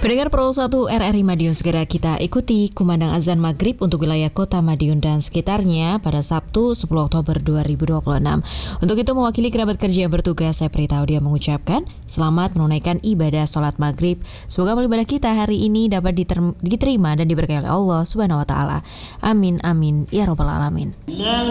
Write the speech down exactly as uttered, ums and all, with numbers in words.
Pendengar Pro satu R R I Madiun, segera kita ikuti kumandang azan maghrib untuk wilayah kota Madiun dan sekitarnya pada Sabtu sepuluh Oktober dua ribu dua puluh enam. Untuk itu mewakili kerabat kerja yang bertugas, saya Prita Audia mengucapkan selamat menunaikan ibadah sholat maghrib. Semoga ibadah kita hari ini dapat diterima dan diberkahi oleh Allah Subhanahu Wa Taala. Amin amin ya robbal alamin.